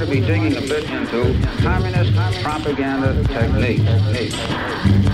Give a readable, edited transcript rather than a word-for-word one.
to be digging a bit into communist propaganda technique.